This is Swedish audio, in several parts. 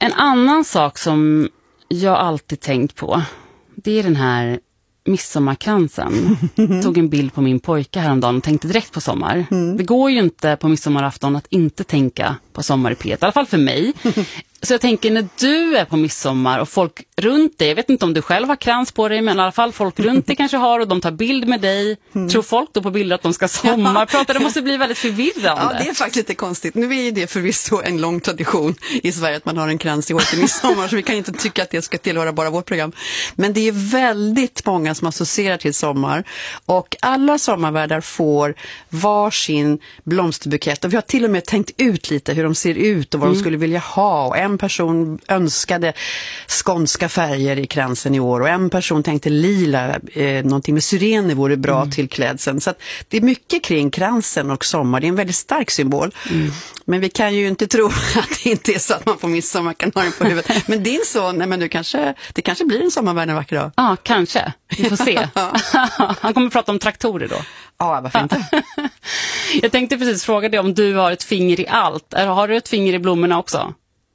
En annan sak som jag alltid tänkt på, det är den här midsommarkransen. Tog en bild på min pojke häromdagen och tänkte direkt på sommar. Det går ju inte på midsommarafton att inte tänka på sommar i P1, i alla fall för mig. Så jag tänker, när du är på midsommar och folk runt dig, jag vet inte om du själv har krans på dig, men i alla fall folk runt dig kanske har, och de tar bild med dig. Tror folk då på bilder att de ska sommarprata? Det måste bli väldigt förvirrande. Ja, det är faktiskt lite konstigt. Nu är det förvisso en lång tradition i Sverige att man har en krans i år till midsommar, så vi kan inte tycka att det ska tillhöra bara vårt program. Men det är väldigt många som associerar till sommar, och alla sommarvärdar får varsin blomsterbukett, och vi har till och med tänkt ut lite hur de ser ut och vad de skulle vilja ha, och en person önskade skånska färger i kransen i år, och en person tänkte lila, någonting med syrener vore bra till klädseln. Så att det är mycket kring kransen och sommar, det är en väldigt stark symbol. Men vi kan ju inte tro att det inte är så att man på midsommar kan ha den på huvudet. Men din son, nej, men det kanske blir en sommarvärd en vacker dag. Ja, kanske. Vi får se. Han kommer att prata om traktorer då. Ja, varför inte? Jag tänkte precis fråga dig om du har ett finger i allt. Har du ett finger i blommorna också?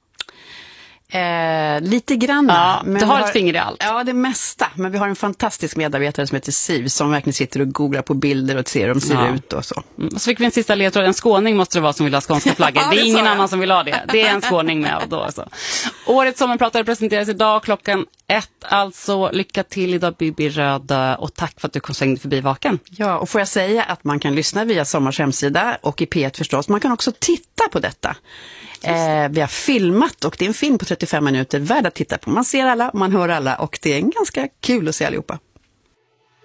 Lite grann. Ja, men du har ett finger i allt. Ja, det mesta. Men vi har en fantastisk medarbetare som heter Siv, som verkligen sitter och googlar på bilder och ser hur de ser ut och så. Och så fick vi en sista ledtråd. En skåning måste det vara som vill ha skånska flaggor. Det är ingen annan som vill ha det. Det är en skåning med och då så. Årets sommarpratare presenteras idag 1:00. Alltså lycka till idag, Bibi Rödö, och tack för att du kom svängde förbi Vaken. Ja, och får jag säga att man kan lyssna via Sommars hemsida och i P1 förstås. Man kan också titta på detta. Vi har filmat, och det är en film på 35 minuter värd att titta på. Man ser alla, man hör alla, och det är ganska kul att se allihopa.